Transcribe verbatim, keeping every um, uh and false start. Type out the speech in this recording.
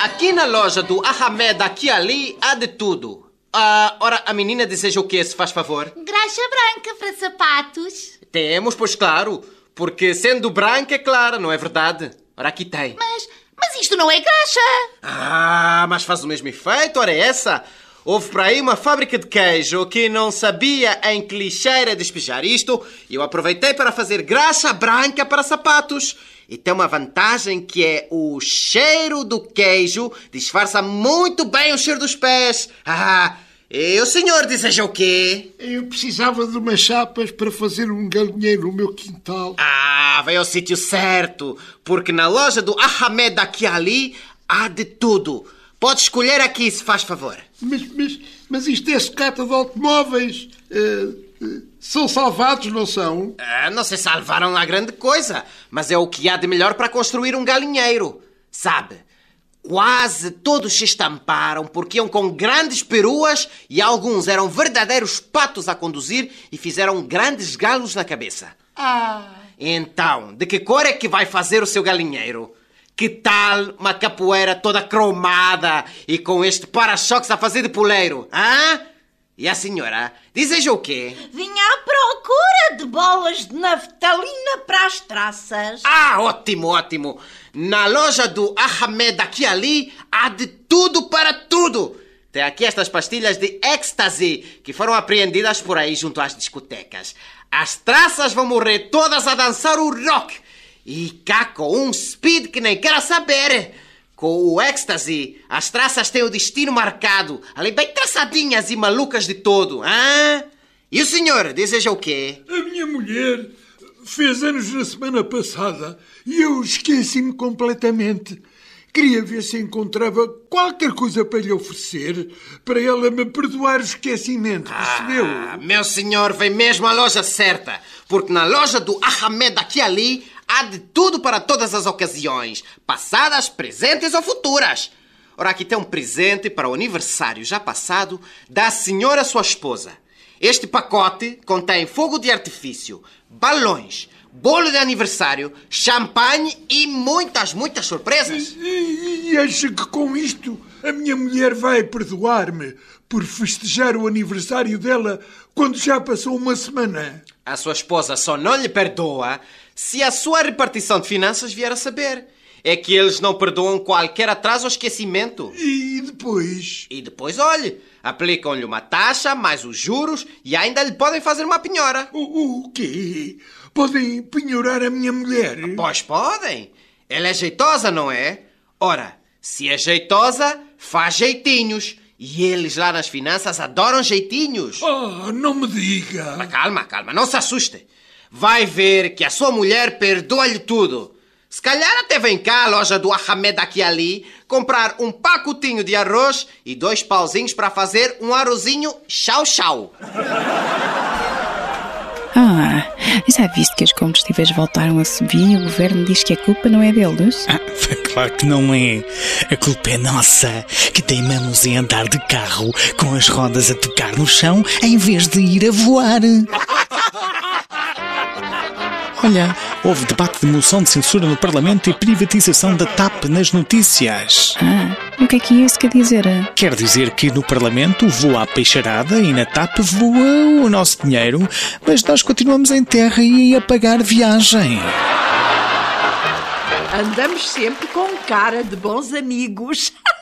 Aqui na loja do Ahmed aqui ali há de tudo. Ah, ora, a menina deseja o quê, se faz favor? Graxa branca para sapatos. Temos, pois claro. Porque sendo branca é clara, não é verdade? Ora, aqui tem. Mas, mas isto não é graxa. Ah, mas faz o mesmo efeito, ora é essa. Houve por aí uma fábrica de queijo que não sabia em que lixeira despejar isto e eu aproveitei para fazer graxa branca para sapatos. E tem uma vantagem que é o cheiro do queijo disfarça muito bem o cheiro dos pés. Ah, e o senhor deseja o quê? Eu precisava de umas chapas para fazer um galinheiro no meu quintal. Ah, veio ao sítio certo, porque na loja do Ahmed aqui ali há de tudo. Pode escolher aqui, se faz favor. Mas, mas, mas isto é secata de automóveis. Uh, uh, são salvados, não são? Ah, não se salvaram lá grande coisa, mas é o que há de melhor para construir um galinheiro. Sabe, quase todos se estamparam porque iam com grandes peruas e alguns eram verdadeiros patos a conduzir e fizeram grandes galos na cabeça. Ah. Então, de que cor é que vai fazer o seu galinheiro? Que tal uma capoeira toda cromada e com este para-choques a fazer de poleiro? Hã? E a senhora deseja o quê? Vinha à procura de bolas de naftalina para as traças. Ah, ótimo, ótimo. Na loja do Ahmed aqui ali há de tudo para tudo. Tem aqui estas pastilhas de ecstasy que foram apreendidas por aí junto às discotecas. As traças vão morrer todas a dançar o rock. E cá com um speed que nem quer saber. Com o ecstasy, as traças têm o destino marcado. Ali bem traçadinhas e malucas de todo. Hã? E o senhor deseja o quê? A minha mulher fez anos na semana passada e eu esqueci-me completamente. Queria ver se encontrava qualquer coisa para lhe oferecer, para ela me perdoar o esquecimento, percebeu? Ah, meu senhor, vem mesmo à loja certa. Porque na loja do Ahmed aqui ali há de tudo para todas as ocasiões, passadas, presentes ou futuras. Ora, aqui tem um presente para o aniversário já passado da senhora sua esposa. Este pacote contém fogo de artifício, balões, bolo de aniversário, champanhe e muitas, muitas surpresas. E, e acha que com isto a minha mulher vai perdoar-me por festejar o aniversário dela quando já passou uma semana? A sua esposa só não lhe perdoa se a sua repartição de finanças vier a saber. É que eles não perdoam qualquer atraso ou esquecimento. E depois? E depois, olhe, aplicam-lhe uma taxa, mais os juros e ainda lhe podem fazer uma penhora. O, o quê? Podem penhorar a minha mulher? Pois podem. Ela é jeitosa, não é? Ora, se é jeitosa, faz jeitinhos. E eles lá nas finanças adoram jeitinhos. Ah, não me diga. Mas calma, calma, não se assuste. Vai ver que a sua mulher perdoa-lhe tudo. Se calhar até vem cá à loja do Ahmed aqui ali comprar um pacotinho de arroz e dois pauzinhos para fazer um arrozinho chau-chau. Ah, já viste que os combustíveis voltaram a subir e o governo diz que a culpa não é deles? Ah, claro que não é. A culpa é nossa, que teimamos em andar de carro com as rodas a tocar no chão em vez de ir a voar. Olha, houve debate de moção de censura no Parlamento e privatização da T A P nas notícias. Ah, o que é que isso quer dizer? Quer dizer que no Parlamento voa a peixarada e na T A P voa o nosso dinheiro, mas nós continuamos em terra e a pagar viagem. Andamos sempre com cara de bons amigos.